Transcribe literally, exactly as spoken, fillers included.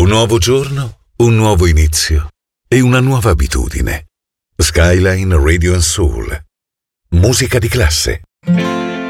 Un nuovo giorno, un nuovo inizio e una nuova abitudine. Skyline Radio and Soul. Musica di classe.